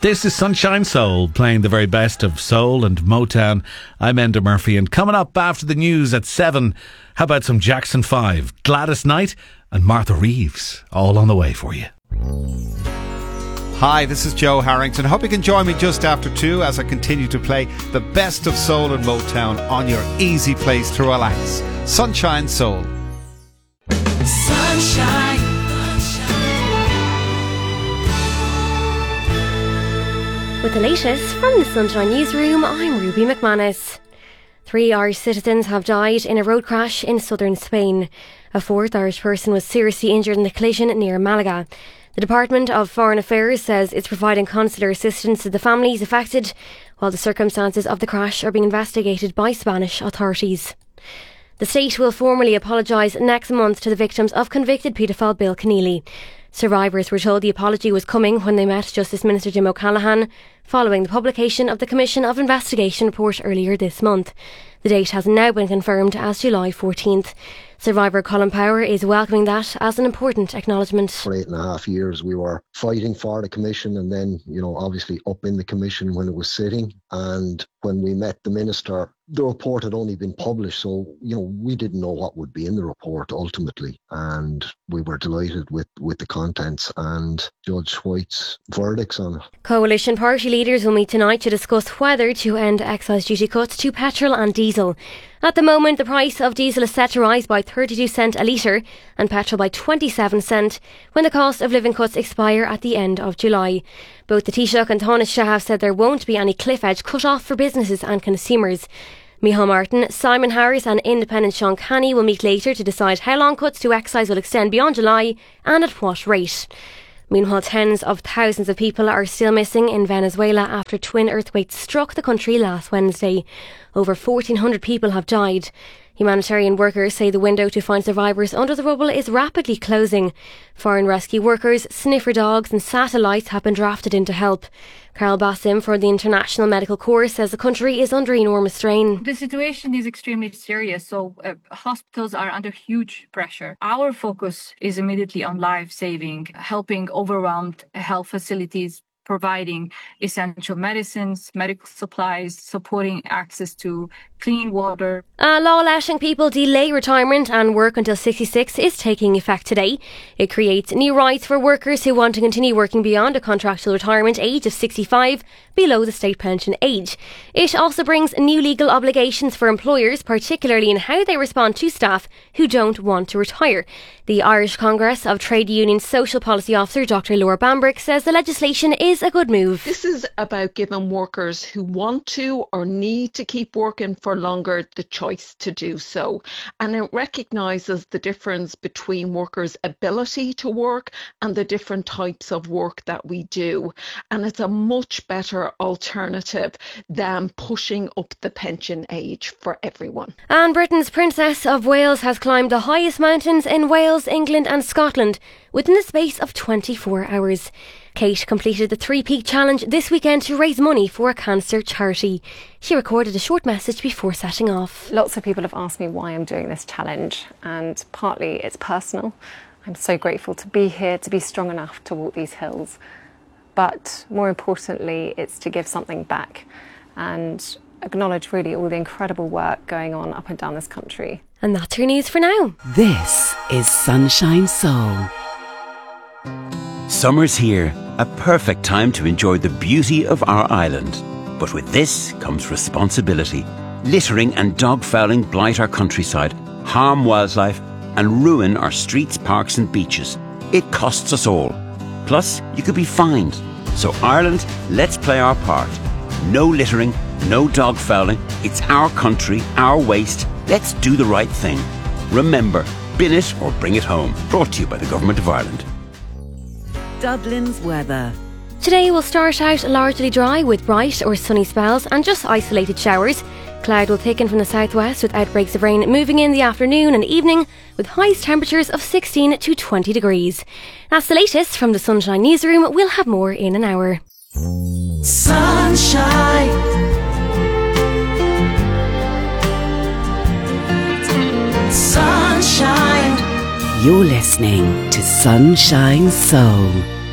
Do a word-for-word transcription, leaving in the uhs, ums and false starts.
This is Sunshine Soul, playing the very best of soul and Motown. I'm Enda Murphy, and coming up after the news at seven, how about some Jackson five, Gladys Knight and Martha Reeves, all on the way for you. Hi, this is Joe Harrington. Hope you can join me just after two as I continue to play the best of soul and Motown on your easy place to relax. Sunshine Soul. Sunshine. With the latest from the Sunshine Newsroom, I'm Ruby McManus. Three Irish citizens have died in a road crash in southern Spain. A fourth Irish person was seriously injured in the collision near Malaga. The Department of Foreign Affairs says it's providing consular assistance to the families affected, while the circumstances of the crash are being investigated by Spanish authorities. The state will formally apologise next month to the victims of convicted paedophile Bill Keneally. Survivors were told the apology was coming when they met Justice Minister Jim O'Callaghan following the publication of the Commission of Investigation report earlier this month. The date has now been confirmed as July fourteenth. Survivor Colin Power is welcoming that as an important acknowledgement. For eight and a half years we were fighting for the Commission, and then, you know, obviously up in the Commission when it was sitting. And when we met the Minister, the report had only been published, so, you know, we didn't know what would be in the report ultimately. And we were delighted with, with the contents and Judge White's verdicts on it. Coalition party leaders will meet tonight to discuss whether to end excise duty cuts to petrol and diesel. At the moment, the price of diesel is set to rise by thirty-two cents a litre and petrol by twenty-seven cents when the cost of living cuts expire at the end of July. Both the Taoiseach and Taoiseach have said there won't be any cliff edge cut off for businesses and consumers. Micheál Martin, Simon Harris and Independent Sean Canny will meet later to decide how long cuts to excise will extend beyond July and at what rate. Meanwhile, tens of thousands of people are still missing in Venezuela after twin earthquakes struck the country last Wednesday. Over fourteen hundred people have died. Humanitarian workers say the window to find survivors under the rubble is rapidly closing. Foreign rescue workers, sniffer dogs and satellites have been drafted in to help. Carl Bassim for the International Medical Corps says the country is under enormous strain. The situation is extremely serious, so uh, hospitals are under huge pressure. Our focus is immediately on life-saving, helping overwhelmed health facilities, providing essential medicines, medical supplies, supporting access to clean water. A law letting people delay retirement and work until sixty-six is taking effect today. It creates new rights for workers who want to continue working beyond a contractual retirement age of sixty-five, below the state pension age. It also brings new legal obligations for employers, particularly in how they respond to staff who don't want to retire. The Irish Congress of Trade Unions Social Policy Officer Doctor Laura Bambrick says the legislation is a good move. This is about giving workers who want to or need to keep working for longer the choice to do so. And it recognises the difference between workers' ability to work and the different types of work that we do. And it's a much better alternative than pushing up the pension age for everyone. And Britain's Princess of Wales has climbed the highest mountains in Wales, England and Scotland within the space of twenty-four hours. Kate completed the Three Peak Challenge this weekend to raise money for a cancer charity. She recorded a short message before setting off. Lots of people have asked me why I'm doing this challenge, and partly it's personal. I'm so grateful to be here, to be strong enough to walk these hills. But more importantly, it's to give something back and acknowledge really all the incredible work going on up and down this country. And that's your news for now. This is Sunshine Soul. Summer's here, a perfect time to enjoy the beauty of our island. But with this comes responsibility. Littering and dog fouling blight our countryside, harm wildlife and ruin our streets, parks and beaches. It costs us all. Plus, you could be fined. So Ireland, let's play our part. No littering, no dog fouling. It's our country, our waste. Let's do the right thing. Remember, bin it or bring it home. Brought to you by the Government of Ireland. Dublin's weather. Today will start out largely dry with bright or sunny spells and just isolated showers. Cloud will thicken from the southwest with outbreaks of rain moving in the afternoon and evening with highest temperatures of sixteen to twenty degrees. That's the latest from the Sunshine Newsroom. We'll have more in an hour. Sunshine. Sunshine. You're listening to Sunshine Soul.